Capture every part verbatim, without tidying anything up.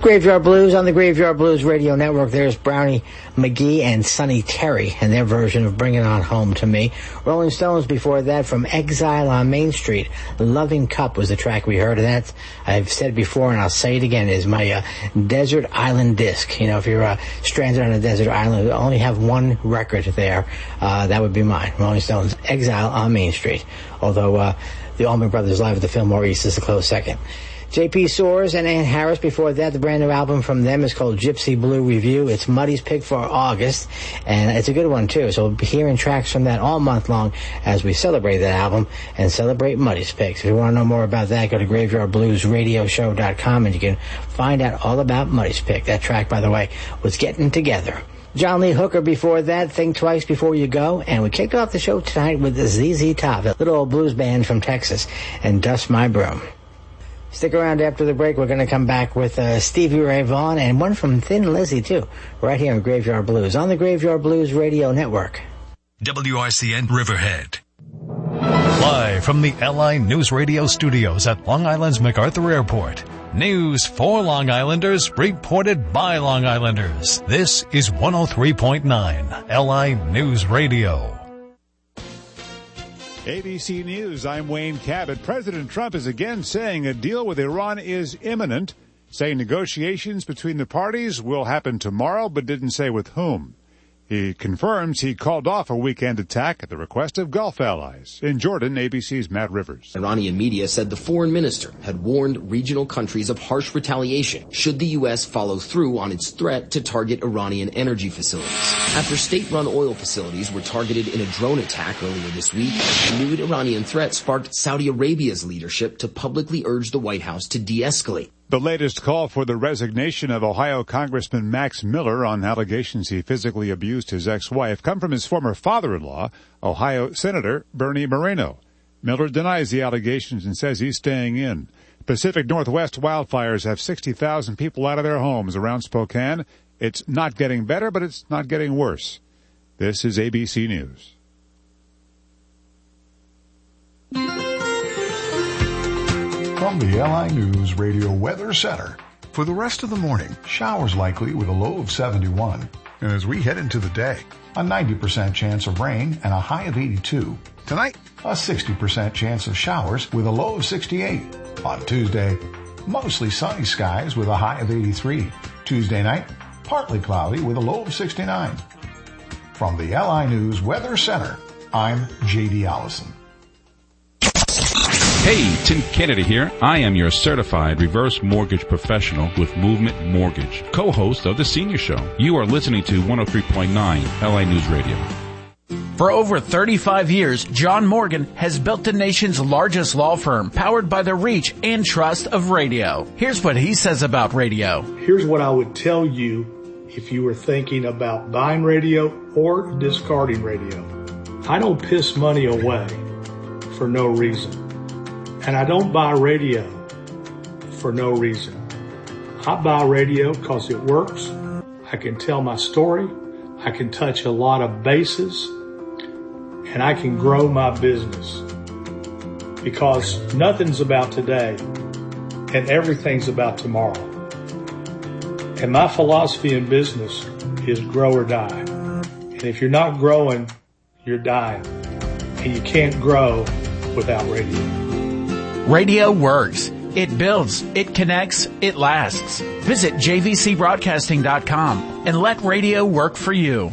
Graveyard Blues on the Graveyard Blues Radio Network. There's Brownie McGee and Sonny Terry and their version of Bring It On Home to Me. Rolling Stones before that from Exile on Main Street. Loving Cup was the track we heard, and that, I've said before and I'll say it again, is my uh, desert island disc. You know, if you're uh, stranded on a desert island, you only have one record there, uh, that would be mine. Rolling Stones, Exile on Main Street. Although uh, the Allman Brothers Live at the Fillmore East is a close second. J P Soares and Ann Harris before that. The brand new album from them is called Gypsy Blue Review. It's Muddy's pick for August, and it's a good one too. So we'll be hearing tracks from that all month long as we celebrate that album and celebrate Muddy's picks. If you want to know more about that, go to graveyard blues radio show dot com and you can find out all about Muddy's pick. That track, by the way, was Getting Together. John Lee Hooker before that, Think Twice Before You Go, and we kicked off the show tonight with the Z Z Top, a little old blues band from Texas, and Dust My Broom. Stick around after the break. We're going to come back with uh, Stevie Ray Vaughan and one from Thin Lizzy, too, right here on Graveyard Blues on the Graveyard Blues Radio Network. W R C N Riverhead. Live from the L I News Radio studios at Long Island's MacArthur Airport. News for Long Islanders, reported by Long Islanders. This is one oh three point nine L I News Radio. A B C News, I'm Wayne Cabot. President Trump is again saying a deal with Iran is imminent, saying negotiations between the parties will happen tomorrow, but didn't say with whom. He confirms he called off a weekend attack at the request of Gulf allies. In Jordan, A B C's Matt Rivers. Iranian media said the foreign minister had warned regional countries of harsh retaliation should the U S follow through on its threat to target Iranian energy facilities. After state-run oil facilities were targeted in a drone attack earlier this week, the new Iranian threat sparked Saudi Arabia's leadership to publicly urge the White House to de-escalate. The latest call for the resignation of Ohio Congressman Max Miller on allegations he physically abused his ex-wife come from his former father-in-law, Ohio Senator Bernie Moreno. Miller denies the allegations and says he's staying in. Pacific Northwest wildfires have sixty thousand people out of their homes around Spokane. It's not getting better, but it's not getting worse. This is A B C News. From the L I News Radio Weather Center. For the rest of the morning, showers likely with a low of seventy-one. And as we head into the day, a ninety percent chance of rain and a high of eighty-two. Tonight, a sixty percent chance of showers with a low of sixty-eight. On Tuesday, mostly sunny skies with a high of eighty-three. Tuesday night, partly cloudy with a low of sixty-nine. From the L I News Weather Center, I'm J D Allison. Hey, Tim Kennedy here. I am your certified reverse mortgage professional with Movement Mortgage, co-host of The Senior Show. You are listening to one oh three point nine L I News Radio. For over thirty-five years, John Morgan has built the nation's largest law firm, powered by the reach and trust of radio. Here's what he says about radio. Here's what I would tell you if you were thinking about buying radio or discarding radio. I don't piss money away for no reason. And I don't buy radio for no reason. I buy radio because it works. I can tell my story. I can touch a lot of bases. And I can grow my business. Because nothing's about today and everything's about tomorrow. And my philosophy in business is grow or die. And if you're not growing, you're dying. And you can't grow without radio. Radio works. It builds. It connects. It lasts. Visit j v c broadcasting dot com and let radio work for you.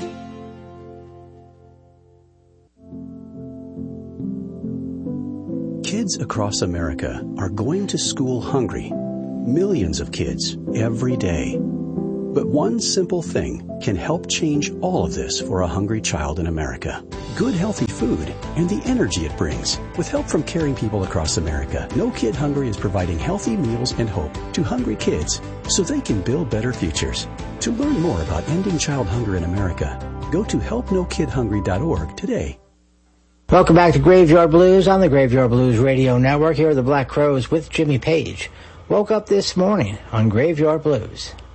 Kids across America are going to school hungry. Millions of kids every day. But one simple thing can help change all of this for a hungry child in America. Good, healthy food and the energy it brings. With help from caring people across America, No Kid Hungry is providing healthy meals and hope to hungry kids so they can build better futures. To learn more about ending child hunger in America, go to help no kid hungry dot org today. Welcome back to Graveyard Blues on the Graveyard Blues Radio Network. Here are the Black Crowes with Jimmy Page. Woke up this morning on Graveyard Blues.